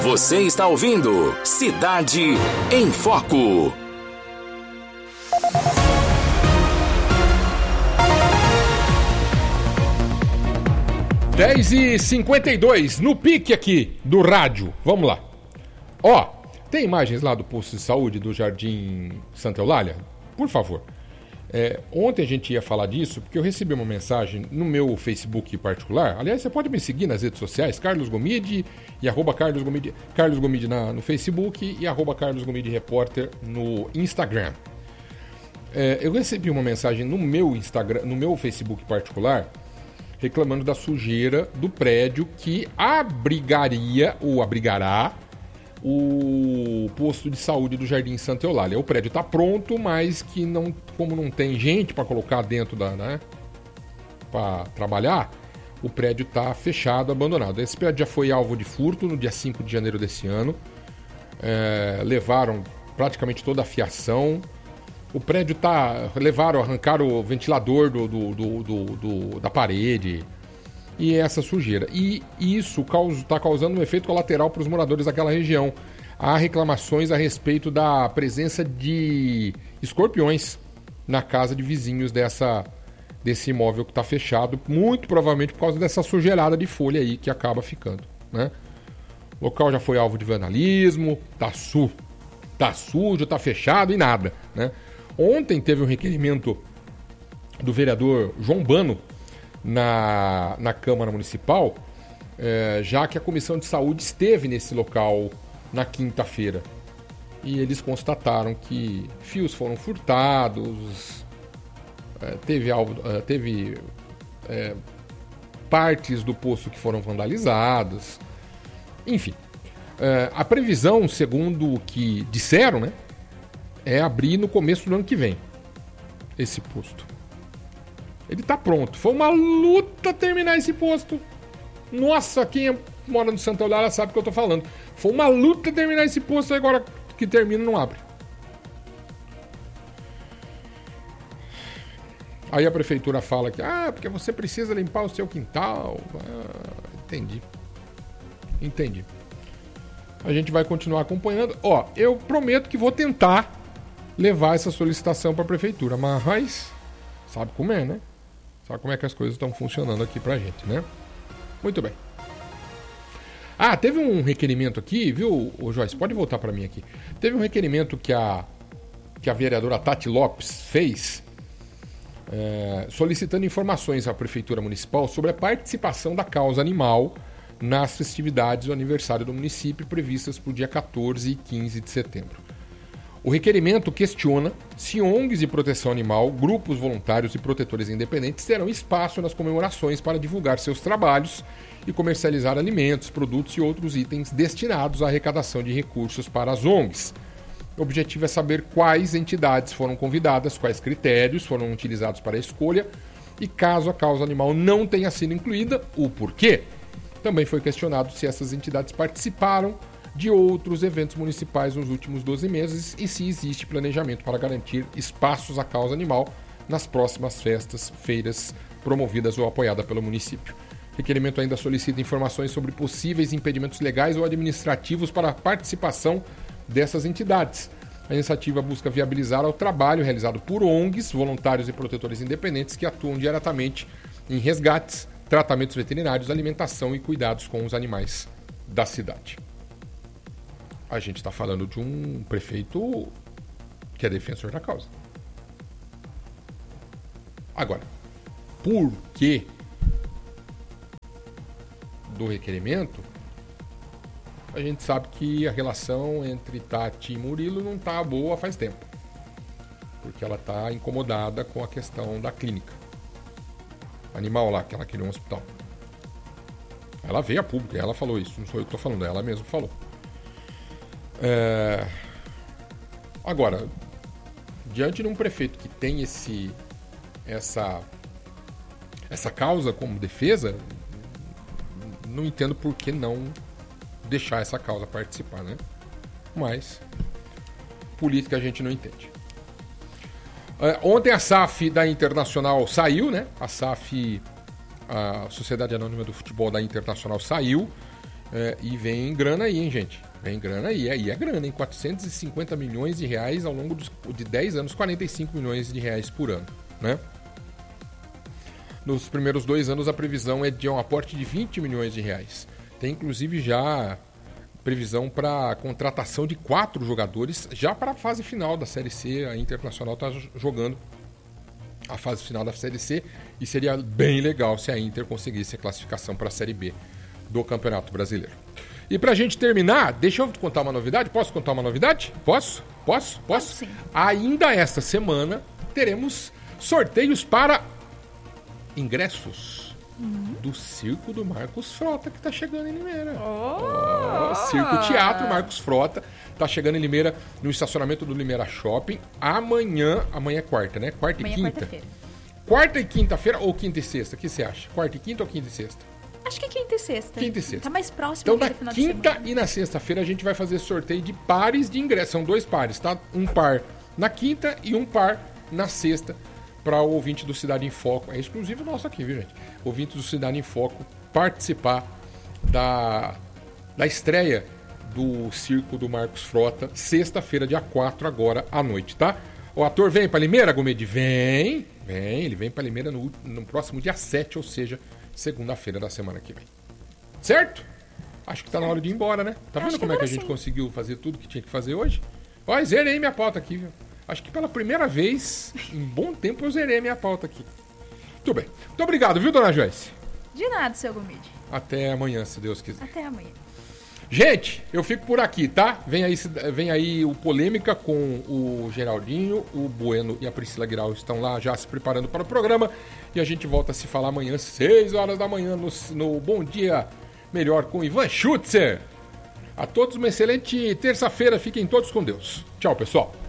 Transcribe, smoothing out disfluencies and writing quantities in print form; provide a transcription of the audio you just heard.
Você está ouvindo Cidade em Foco. (10h52) no pique aqui do rádio. Vamos lá. Ó, tem imagens lá do posto de saúde do Jardim Santa Eulália? Por favor. Ontem a gente ia falar disso porque eu recebi uma mensagem no meu Facebook particular. Aliás, você pode me seguir nas redes sociais, Carlos Gomide e @Carlos Gomide, Carlos Gomide no Facebook e @Carlos Gomide Repórter no Instagram. Eu recebi uma mensagem no meu Instagram, no meu Facebook particular, reclamando da sujeira do prédio que abrigaria ou abrigará o posto de saúde do Jardim Santa Eulália. O prédio está pronto, mas que não, como não tem gente para colocar dentro para trabalhar, o prédio está fechado, abandonado. Esse prédio já foi alvo de furto no dia 5 de janeiro desse ano. Levaram praticamente toda a fiação. O prédio arrancaram o ventilador da parede e essa sujeira. E isso está causando um efeito colateral para os moradores daquela região. Há reclamações a respeito da presença de escorpiões na casa de vizinhos desse imóvel que está fechado, muito provavelmente por causa dessa sujeirada de folha aí que acaba ficando, né? O local já foi alvo de vandalismo, tá sujo, tá fechado e nada, né? Ontem teve um requerimento do vereador João Bano na Câmara Municipal, já que a Comissão de Saúde esteve nesse local na quinta-feira. E eles constataram que fios foram furtados, teve partes do poço que foram vandalizadas. Enfim, a previsão, segundo o que disseram, né, é abrir no começo do ano que vem esse posto. Ele tá pronto. Foi uma luta terminar esse posto. Nossa, quem mora no Santa Eulália sabe o que eu tô falando. Foi uma luta terminar esse posto, e agora que termina não abre. Aí a prefeitura fala que porque você precisa limpar o seu quintal. Entendi. A gente vai continuar acompanhando. Ó, eu prometo que vou tentar levar essa solicitação para a prefeitura, mas sabe como é, né? Sabe como é que as coisas estão funcionando aqui pra gente, né? Muito bem. Teve um requerimento aqui, viu, Joyce? Pode voltar para mim aqui. Teve um requerimento que a vereadora Tati Lopes fez, solicitando informações à Prefeitura Municipal sobre a participação da causa animal nas festividades do aniversário do município previstas para o dia 14 e 15 de setembro. O requerimento questiona se ONGs de proteção animal, grupos voluntários e protetores independentes terão espaço nas comemorações para divulgar seus trabalhos e comercializar alimentos, produtos e outros itens destinados à arrecadação de recursos para as ONGs. O objetivo é saber quais entidades foram convidadas, quais critérios foram utilizados para a escolha e, caso a causa animal não tenha sido incluída, o porquê. Também foi questionado se essas entidades participaram de outros eventos municipais nos últimos 12 meses e se existe planejamento para garantir espaços à causa animal nas próximas festas, feiras promovidas ou apoiadas pelo município. O requerimento ainda solicita informações sobre possíveis impedimentos legais ou administrativos para a participação dessas entidades. A iniciativa busca viabilizar o trabalho realizado por ONGs, voluntários e protetores independentes que atuam diretamente em resgates, tratamentos veterinários, alimentação e cuidados com os animais da cidade. A gente está falando de um prefeito que é defensor da causa. Agora, por que do requerimento? A gente sabe que a relação entre Tati e Murilo não está boa faz tempo. Porque ela está incomodada com a questão da clínica animal lá, que ela queria um hospital. Ela veio a público, ela falou isso, não sou eu que estou falando, ela mesma falou. Agora, diante de um prefeito que tem essa causa como defesa, não entendo por que não deixar essa causa participar, né? Mas política a gente não entende. Ontem a SAF da Internacional saiu, né? A SAF, a Sociedade Anônima do Futebol da Internacional, saiu E vem grana aí, hein, gente? Vem grana aí. Aí é grana, hein? 450 milhões de reais ao longo de 10 anos, 45 milhões de reais por ano, né? Nos primeiros 2 anos, a previsão é de um aporte de 20 milhões de reais. Tem, inclusive, já previsão para contratação de 4 jogadores já para a fase final da Série C. A Internacional está jogando a fase final da Série C e seria bem legal se a Inter conseguisse a classificação para a Série B do Campeonato Brasileiro. E pra gente terminar, deixa eu contar uma novidade. Posso contar uma novidade? Posso? Sim. Ainda esta semana teremos sorteios para ingressos do Circo do Marcos Frota, que tá chegando em Limeira. Circo Teatro Marcos Frota tá chegando em Limeira, no estacionamento do Limeira Shopping. Amanhã é quarta, né? Quarta e quinta? Quarta-feira. Quarta e quinta-feira ou quinta e sexta? O que você acha? Quarta e quinta ou quinta e sexta? Acho que é quinta e sexta. Quinta e sexta. Tá mais próximo Então, do na final quinta de semana. e na sexta-feira, a gente vai fazer sorteio de pares de ingressos. São 2 pares, tá? Um par na quinta e um par na sexta, para o ouvinte do Cidade em Foco. É exclusivo nosso aqui, viu, gente? Ouvinte do Cidade em Foco participar da estreia do Circo do Marcos Frota, sexta-feira, dia 4, agora à noite, tá? O ator vem para Limeira, Gomede? Vem. Ele vem para Limeira no próximo dia 7, ou seja, segunda-feira da semana que vem. Certo? Acho que tá na hora de ir embora, né? Tá vendo como é que a gente conseguiu fazer tudo que tinha que fazer hoje? Ó, zerei minha pauta aqui, viu? Acho que pela primeira vez em bom tempo eu zerei minha pauta aqui. Tudo bem. Muito obrigado, viu, dona Joyce? De nada, seu Gomide. Até amanhã, se Deus quiser. Até amanhã. Gente, eu fico por aqui, tá? Vem aí o Polêmica com o Geraldinho, o Bueno e a Priscila Guiral estão lá já se preparando para o programa. E a gente volta a se falar amanhã, 6 horas da manhã, no Bom Dia Melhor com Ivan Schutzer. A todos uma excelente terça-feira. Fiquem todos com Deus. Tchau, pessoal.